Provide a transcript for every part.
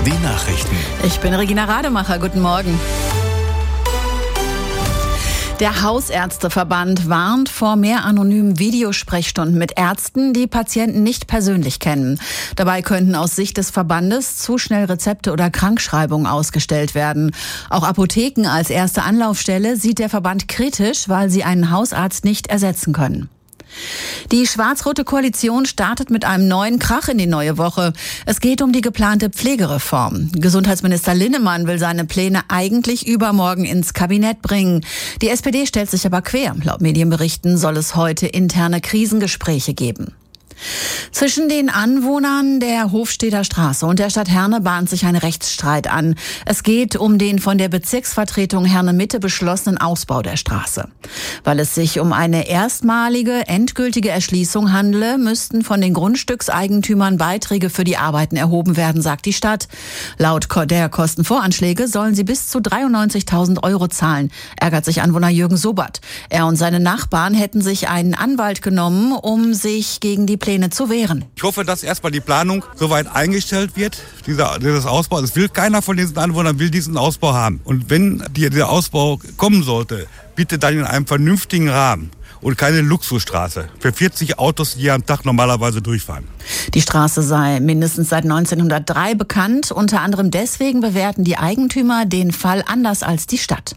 Nachrichten. Ich bin Regina Rademacher. Guten Morgen. Der Hausärzteverband warnt vor mehr anonymen Videosprechstunden mit Ärzten, die Patienten nicht persönlich kennen. Dabei könnten aus Sicht des Verbandes zu schnell Rezepte oder Krankschreibungen ausgestellt werden. Auch Apotheken als erste Anlaufstelle sieht der Verband kritisch, weil sie einen Hausarzt nicht ersetzen können. Die schwarz-rote Koalition startet mit einem neuen Krach in die neue Woche. Es geht um die geplante Pflegereform. Gesundheitsminister Linnemann will seine Pläne eigentlich übermorgen ins Kabinett bringen. Die SPD stellt sich aber quer. Laut Medienberichten soll es heute interne Krisengespräche geben. Zwischen den Anwohnern der Hofstedter Straße und der Stadt Herne bahnt sich ein Rechtsstreit an. Es geht um den von der Bezirksvertretung Herne-Mitte beschlossenen Ausbau der Straße. Weil es sich um eine erstmalige, endgültige Erschließung handele, müssten von den Grundstückseigentümern Beiträge für die Arbeiten erhoben werden, sagt die Stadt. Laut der Kostenvoranschläge sollen sie bis zu 93.000 € zahlen, ärgert sich Anwohner Jürgen Sobert. Er und seine Nachbarn hätten sich einen Anwalt genommen, um sich gegen die Pläne zu wehren. Ich hoffe, dass erstmal die Planung soweit eingestellt wird, dieses Ausbau. Es will keiner von diesen Anwohnern will diesen Ausbau haben. Und wenn dieser Ausbau kommen sollte, bitte dann in einem vernünftigen Rahmen und keine Luxusstraße für 40 Autos, die am Tag normalerweise durchfahren. Die Straße sei mindestens seit 1903 bekannt. Unter anderem deswegen bewerten die Eigentümer den Fall anders als die Stadt.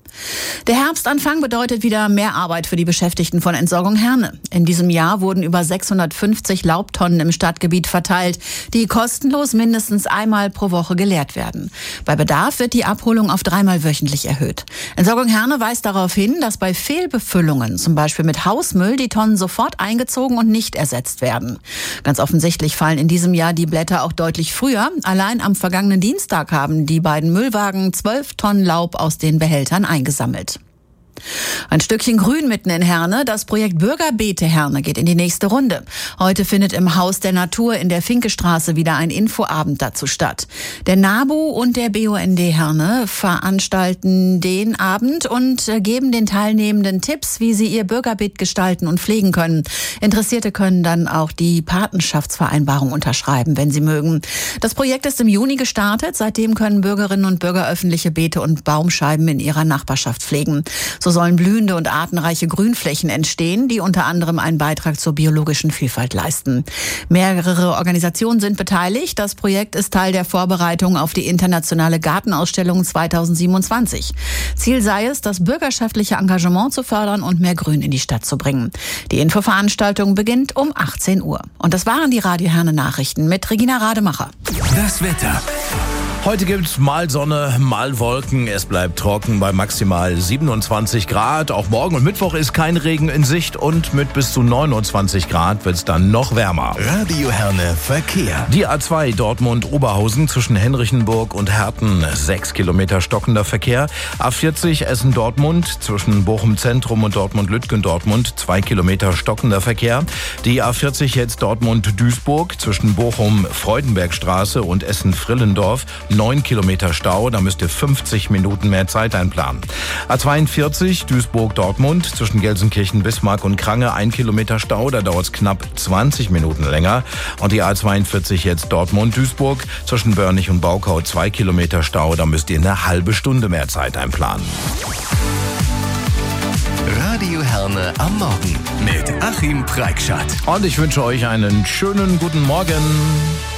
Der Herbstanfang bedeutet wieder mehr Arbeit für die Beschäftigten von Entsorgung Herne. In diesem Jahr wurden über 650 Laubtonnen im Stadtgebiet verteilt, die kostenlos mindestens einmal pro Woche geleert werden. Bei Bedarf wird die Abholung auf 3-mal wöchentlich erhöht. Entsorgung Herne weist darauf hin, dass bei Fehlbefüllungen, zum Beispiel mit Hausmüll, die Tonnen sofort eingezogen und nicht ersetzt werden. Ganz offensichtlich fallen in diesem Jahr die Blätter auch deutlich früher. Allein am vergangenen Dienstag haben die beiden Müllwagen 12 Tonnen Laub aus den Behältern eingesammelt. Ein Stückchen Grün mitten in Herne. Das Projekt Bürgerbeete Herne geht in die nächste Runde. Heute findet im Haus der Natur in der Finkestraße wieder ein Infoabend dazu statt. Der NABU und der BUND Herne veranstalten den Abend und geben den Teilnehmenden Tipps, wie sie ihr Bürgerbeet gestalten und pflegen können. Interessierte können dann auch die Patenschaftsvereinbarung unterschreiben, wenn sie mögen. Das Projekt ist im Juni gestartet. Seitdem können Bürgerinnen und Bürger öffentliche Beete und Baumscheiben in ihrer Nachbarschaft pflegen. So sollen blühende und artenreiche Grünflächen entstehen, die unter anderem einen Beitrag zur biologischen Vielfalt leisten. Mehrere Organisationen sind beteiligt. Das Projekt ist Teil der Vorbereitung auf die internationale Gartenausstellung 2027. Ziel sei es, das bürgerschaftliche Engagement zu fördern und mehr Grün in die Stadt zu bringen. Die Infoveranstaltung beginnt um 18 Uhr. Und das waren die Radio Herne Nachrichten mit Regina Rademacher. Das Wetter. Heute gibt's mal Sonne, mal Wolken. Es bleibt trocken bei maximal 27 Grad. Auch morgen und Mittwoch ist kein Regen in Sicht und mit bis zu 29 Grad wird's dann noch wärmer. Radio Herne Verkehr. Die A2 Dortmund-Oberhausen zwischen Henrichenburg und Herten 6 Kilometer stockender Verkehr. A40 Essen-Dortmund zwischen Bochum-Zentrum und Dortmund-Lütgendortmund 2 Kilometer stockender Verkehr. Die A40 jetzt Dortmund-Duisburg zwischen Bochum-Freudenbergstraße und Essen-Frillendorf 9 Kilometer Stau, da müsst ihr 50 Minuten mehr Zeit einplanen. A42 Duisburg-Dortmund zwischen Gelsenkirchen-Bismarck und Krange 1 Kilometer Stau, da dauert es knapp 20 Minuten länger. Und die A42 jetzt Dortmund-Duisburg zwischen Börnich und Baukau 2 Kilometer Stau, da müsst ihr eine halbe Stunde mehr Zeit einplanen. Radio Herne am Morgen mit Achim Preikschat. Und ich wünsche euch einen schönen guten Morgen.